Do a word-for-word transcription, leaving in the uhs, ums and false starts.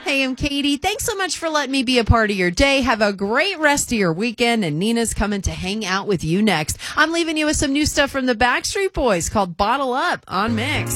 Hey, I'm Katie. Thanks so much for letting me be a part of your day. Have a great rest of your weekend, and Nina's coming to hang out with you next. I'm leaving you with some new stuff from the Backstreet Boys called Bottle Up on Mix.